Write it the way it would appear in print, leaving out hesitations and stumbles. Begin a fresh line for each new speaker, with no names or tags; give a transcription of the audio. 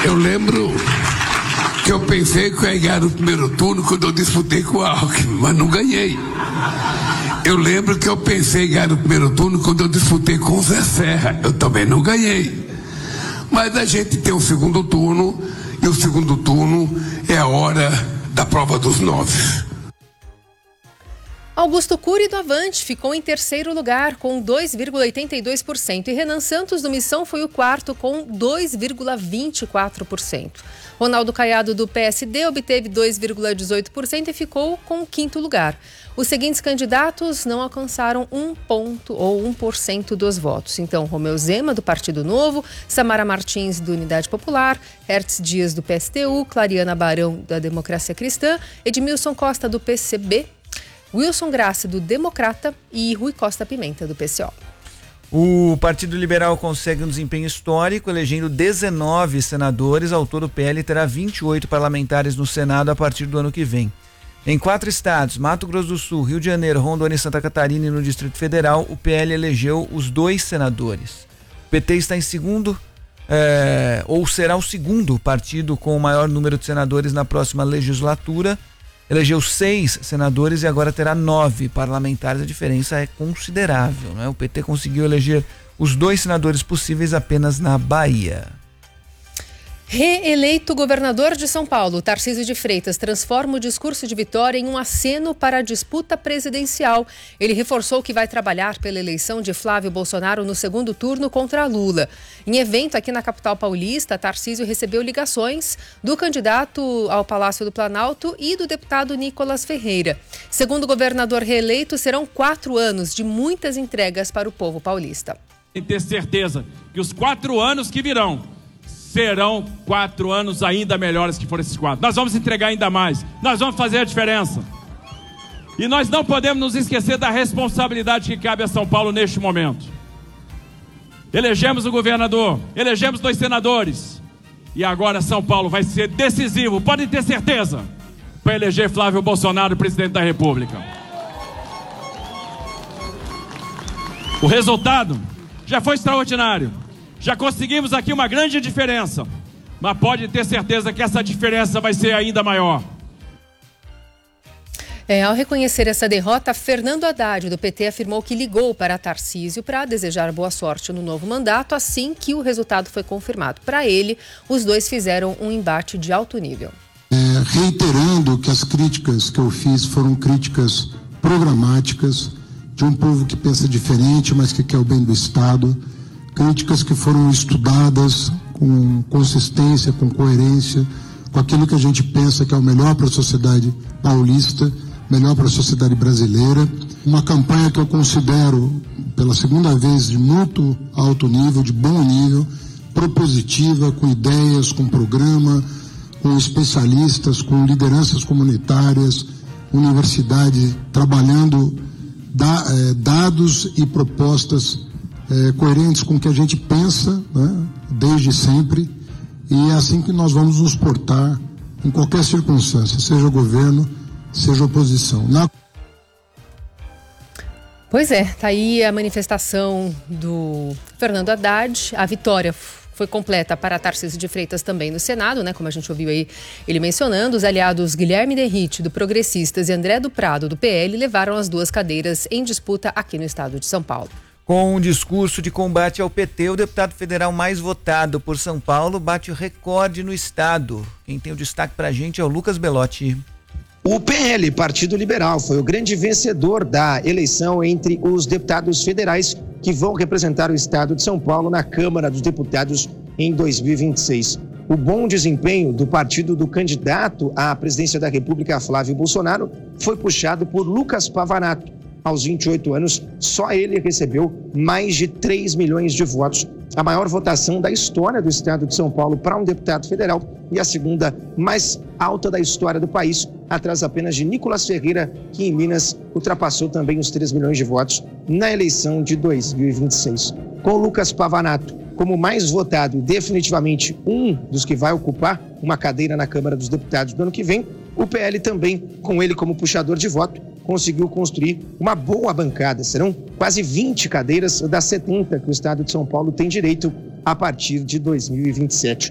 Eu lembro que eu pensei que eu ia ganhar no primeiro turno quando eu disputei com o Alckmin, mas não ganhei. Eu lembro que eu pensei em ganhar no primeiro turno quando eu disputei com o Zé Serra. Eu também não ganhei. Mas a gente tem o segundo turno, e o segundo turno é a hora da prova dos 9.
Augusto Cury do Avante ficou em terceiro lugar com 2,82% e Renan Santos do Missão foi o quarto com 2,24%. Ronaldo Caiado do PSD obteve 2,18% e ficou com o quinto lugar. Os seguintes candidatos não alcançaram 1% dos votos. Então, Romeu Zema, do Partido Novo, Samara Martins, do Unidade Popular, Hertz Dias, do PSTU, Clariana Barão, da Democracia Cristã, Edmilson Costa, do PCB, Wilson Graça, do Democrata e Rui Costa Pimenta, do PCO.
O Partido Liberal consegue um desempenho histórico, elegendo 19 senadores. Ao todo, o PL terá 28 parlamentares no Senado a partir do ano que vem. Em 4 estados, Mato Grosso do Sul, Rio de Janeiro, Rondônia e Santa Catarina, e no Distrito Federal, o PL elegeu os 2 senadores. O PT está em segundo, ou será o segundo partido com o maior número de senadores na próxima legislatura. Elegeu 6 senadores e agora terá 9 parlamentares. A diferença é considerável, né? O PT conseguiu eleger os 2 senadores possíveis apenas na Bahia.
Reeleito governador de São Paulo, Tarcísio de Freitas transforma o discurso de vitória em um aceno para a disputa presidencial. Ele reforçou que vai trabalhar pela eleição de Flávio Bolsonaro no segundo turno contra Lula. Em evento aqui na capital paulista, Tarcísio recebeu ligações do candidato ao Palácio do Planalto e do deputado Nicolas Ferreira. Segundo o governador reeleito, serão 4 anos de muitas entregas para o povo paulista.
Tem que ter certeza que os 4 anos que virão serão 4 anos ainda melhores que foram esses 4. Nós vamos entregar ainda mais. Nós vamos fazer a diferença. E nós não podemos nos esquecer da responsabilidade que cabe a São Paulo neste momento. Elegemos o governador, elegemos 2 senadores. E agora São Paulo vai ser decisivo, podem ter certeza, para eleger Flávio Bolsonaro presidente da República. O resultado já foi extraordinário. Já conseguimos aqui uma grande diferença, mas pode ter certeza que essa diferença vai ser ainda maior.
Ao reconhecer essa derrota, Fernando Haddad, do PT, afirmou que ligou para Tarcísio para desejar boa sorte no novo mandato, assim que o resultado foi confirmado. Para ele, os dois fizeram um embate de alto nível.
Reiterando que as críticas que eu fiz foram críticas programáticas, de um povo que pensa diferente, mas que quer o bem do Estado. Críticas que foram estudadas com consistência, com coerência, com aquilo que a gente pensa que é o melhor para a sociedade paulista, melhor para a sociedade brasileira. Uma campanha que eu considero, pela segunda vez, de muito alto nível, de bom nível, propositiva, com ideias, com programa, com especialistas, com lideranças comunitárias, universidade, trabalhando dados e propostas coerentes com o que a gente pensa, né, desde sempre, e é assim que nós vamos nos portar em qualquer circunstância, seja governo, seja oposição.
Pois é, tá aí a manifestação do Fernando Haddad. A vitória foi completa para Tarcísio de Freitas também no Senado, né? Como a gente ouviu aí ele mencionando. Os aliados Guilherme Derrite, do Progressistas, e André do Prado, do PL, levaram as 2 cadeiras em disputa aqui no estado de São Paulo.
Com um discurso de combate ao PT, o deputado federal mais votado por São Paulo bate o recorde no estado. Quem tem o destaque pra gente é o Lucas Belotti.
O PL, Partido Liberal, foi o grande vencedor da eleição entre os deputados federais que vão representar o estado de São Paulo na Câmara dos Deputados em 2026. O bom desempenho do partido do candidato à presidência da República, Flávio Bolsonaro, foi puxado por Lucas Pavanato. Aos 28 anos, só ele recebeu mais de 3 milhões de votos, a maior votação da história do estado de São Paulo para um deputado federal e a segunda mais alta da história do país, atrás apenas de Nicolas Ferreira, que em Minas ultrapassou também os 3 milhões de votos na eleição de 2026. Com Lucas Pavanato como mais votado e definitivamente um dos que vai ocupar uma cadeira na Câmara dos Deputados do ano que vem, o PL também, com ele como puxador de voto, conseguiu construir uma boa bancada. Serão quase 20 cadeiras das 70 que o estado de São Paulo tem direito a partir de 2027.